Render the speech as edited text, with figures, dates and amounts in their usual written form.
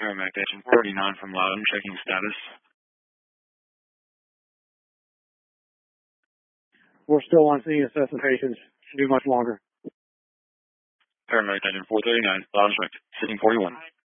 Paramedic Station 39 from Loudon, checking status. We're still on scene assessing patients. Should be much longer. Paramedic Station 439, Loudon, checked. Sitting 41.